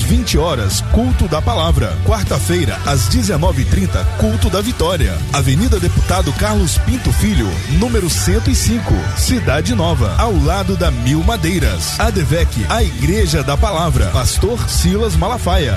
20 horas, culto da palavra. Quarta-feira, às 19h30, culto da vitória. Avenida Deputado Carlos Pinto Filho, número 105, Cidade Nova, ao lado da Mil Madeiras. ADVEC, a Igreja da Palavra. Pastor Silas Malafaia.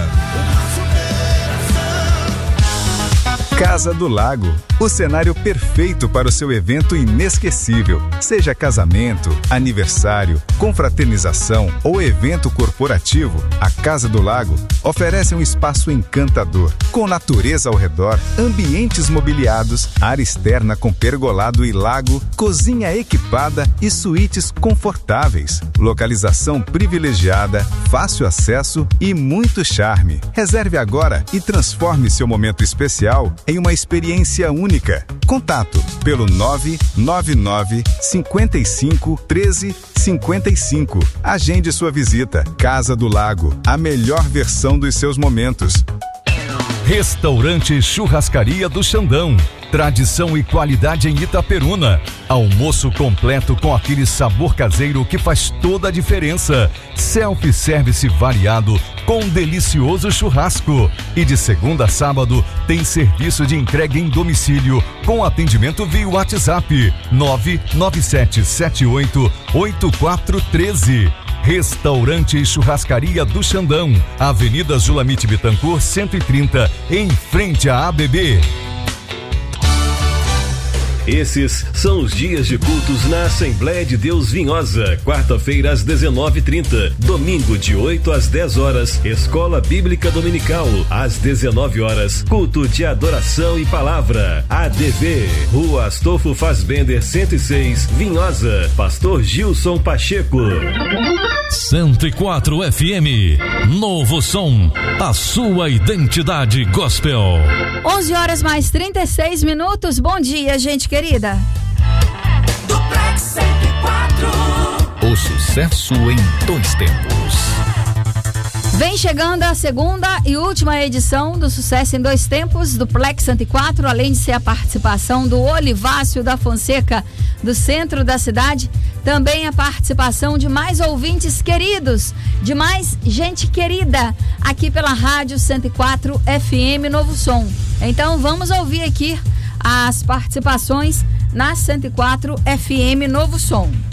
Casa do Lago, o cenário perfeito para o seu evento inesquecível. Seja casamento, aniversário, confraternização ou evento corporativo, a Casa do Lago oferece um espaço encantador, com natureza ao redor, ambientes mobiliados, área externa com pergolado e lago, cozinha equipada e suítes confortáveis. Localização privilegiada, fácil acesso e muito charme. Reserve agora e transforme seu momento especial em uma experiência única. Contato pelo 999 55 13 55. Agende sua visita. Casa do Lago, a melhor versão dos seus momentos. Restaurante Churrascaria do Xandão. Tradição e qualidade em Itaperuna. Almoço completo com aquele sabor caseiro que faz toda a diferença. Self-service variado com um delicioso churrasco. E de segunda a sábado tem serviço de entrega em domicílio com atendimento via WhatsApp 997788413. Restaurante e Churrascaria do Xandão, Avenida Zulamite Bittencourt 130, em frente à ABB. Esses são os dias de cultos na Assembleia de Deus Vinhosa. Quarta-feira às 19h30, domingo de 8 às 10 horas, Escola Bíblica Dominical. Às 19 horas, culto de adoração e palavra. ADV, Rua Astolfo Fassbender 106, Vinhosa. Pastor Gilson Pacheco. 104 FM, Novo Som, a sua identidade gospel. 11 horas mais 36 minutos. Bom dia, gente querida. Duplex 104. O sucesso em 2 tempos. Vem chegando a segunda e última edição do Sucesso em 2 Tempos, do Plex 104, além de ser a participação do Olivácio da Fonseca, do centro da cidade, também a participação de mais ouvintes queridos, de mais gente querida, aqui pela Rádio 104 FM Novo Som. Então vamos ouvir aqui as participações na 104 FM Novo Som.